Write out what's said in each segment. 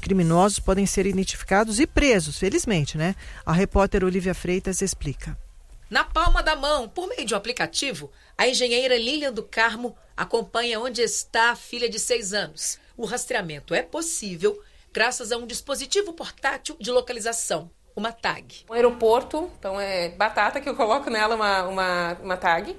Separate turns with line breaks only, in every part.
criminosos podem ser identificados e presos, felizmente, né? A repórter Olivia Freitas explica.
Na palma da mão, por meio de um aplicativo, a engenheira Lilian do Carmo acompanha onde está a filha de 6 anos. O rastreamento é possível graças a um dispositivo portátil de localização, uma tag.
Um aeroporto, então é batata que eu coloco nela uma tag.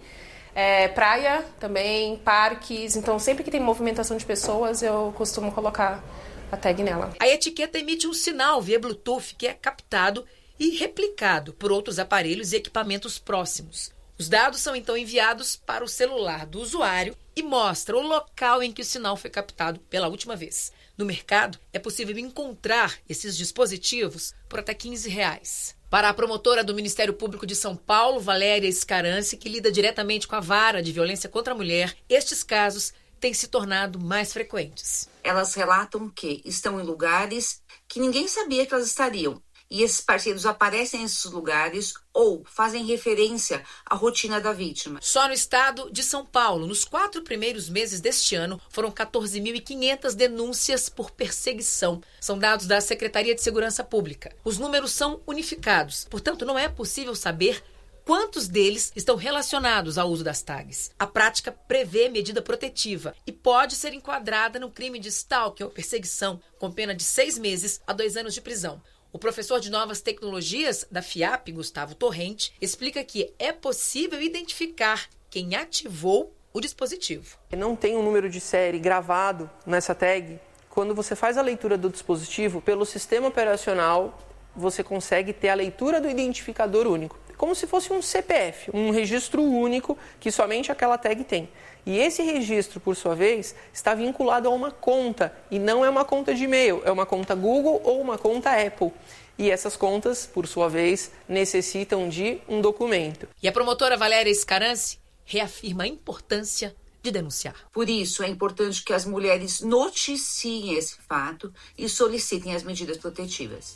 Praia também, parques, então sempre que tem movimentação de pessoas eu costumo colocar a tag nela.
A etiqueta emite um sinal via Bluetooth que é captado e replicado por outros aparelhos e equipamentos próximos. Os dados são então enviados para o celular do usuário e mostra o local em que o sinal foi captado pela última vez. No mercado, é possível encontrar esses dispositivos por até R$15. Para a promotora do Ministério Público de São Paulo, Valéria Scarance, que lida diretamente com a vara de violência contra a mulher, estes casos têm se tornado mais frequentes.
Elas relatam que estão em lugares que ninguém sabia que elas estariam. E esses parceiros aparecem nesses lugares ou fazem referência à rotina da vítima.
Só no estado de São Paulo, nos 4 primeiros meses deste ano, foram 14.500 denúncias por perseguição. São dados da Secretaria de Segurança Pública. Os números são unificados, portanto, não é possível saber quantos deles estão relacionados ao uso das tags. A prática prevê medida protetiva e pode ser enquadrada no crime de stalking ou perseguição, com pena de 6 meses a 2 anos de prisão. O professor de Novas Tecnologias da FIAP, Gustavo Torrente, explica que é possível identificar quem ativou o dispositivo.
Não tem um número de série gravado nessa tag. Quando você faz a leitura do dispositivo, pelo sistema operacional, você consegue ter a leitura do identificador único. Como se fosse um CPF, um registro único que somente aquela tag tem. E esse registro, por sua vez, está vinculado a uma conta, e não é uma conta de e-mail, é uma conta Google ou uma conta Apple. E essas contas, por sua vez, necessitam de um documento.
E a promotora Valéria Scarance reafirma a importância de denunciar.
Por isso, é importante que as mulheres noticiem esse fato e solicitem as medidas protetivas.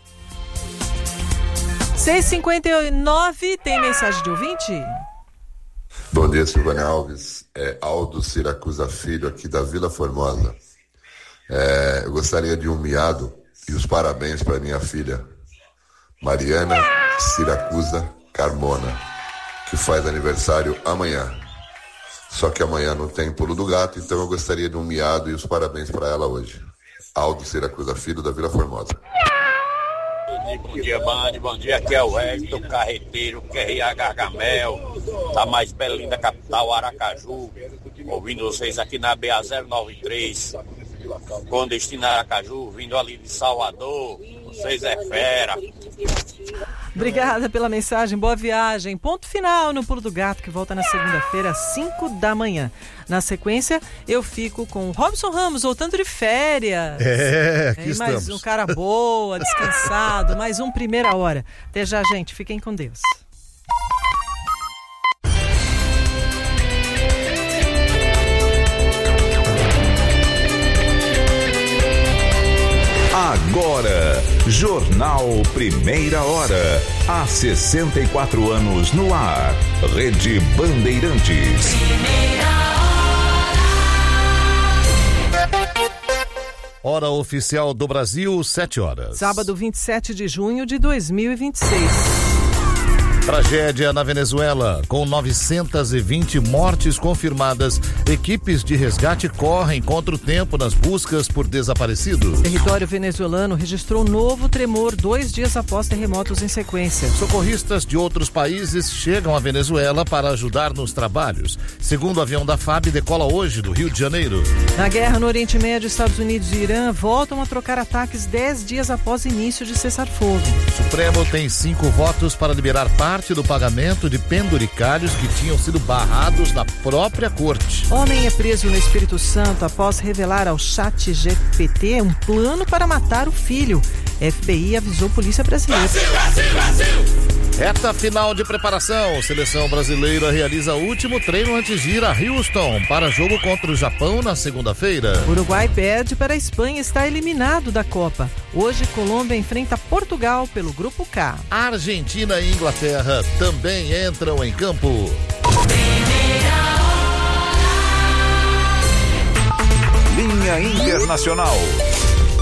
6h59, tem mensagem de ouvinte?
Bom dia, Silvânia Alves. É Aldo Siracusa Filho, aqui da Vila Formosa. Eu gostaria de um miado e os parabéns para minha filha, Mariana Siracusa Carmona, que faz aniversário amanhã. Só que amanhã não tem pulo do gato, então eu gostaria de um miado e os parabéns para ela hoje. Aldo Siracusa Filho, da Vila Formosa.
Bom dia, Band. Bom dia, aqui é o Hector, carreteiro, QRA Gargamel, da mais bela linda capital, Aracaju. Ouvindo vocês aqui na BA093, com destino a Aracaju, vindo ali de Salvador. Vocês é fera.
Obrigada pela mensagem, boa viagem. Ponto final no Pulo do Gato, que volta na segunda-feira às 5 da manhã. Na sequência, eu fico com o Robson Ramos, voltando de férias.
Aqui
mais
estamos.
um cara boa, descansado, mais um Primeira Hora. Até já, gente. Fiquem com Deus.
Agora, Jornal Primeira Hora. Há 64 anos no ar. Rede Bandeirantes.
Hora oficial do Brasil, 7 horas.
Sábado, 27 de junho de 2026.
Tragédia na Venezuela. Com 920 mortes confirmadas, equipes de resgate correm contra o tempo nas buscas por desaparecidos.
Território venezuelano registrou novo tremor 2 dias após terremotos em sequência.
Socorristas de outros países chegam à Venezuela para ajudar nos trabalhos. Segundo avião da FAB, decola hoje do Rio de Janeiro.
Na guerra no Oriente Médio, Estados Unidos e Irã voltam a trocar ataques 10 dias após início de cessar-fogo.
O Supremo tem 5 votos para liberar parte do pagamento de penduricalhos que tinham sido barrados na própria corte.
Homem é preso no Espírito Santo após revelar ao ChatGPT um plano para matar o filho. FBI avisou Polícia Brasileira.
Brasil! Reta final de preparação. Seleção brasileira realiza o último treino antes de ir a Houston para jogo contra o Japão na segunda-feira.
Uruguai perde para a Espanha e está eliminado da Copa. Hoje, Colômbia enfrenta Portugal pelo Grupo K.
Argentina e Inglaterra também entram em campo.
Linha Internacional.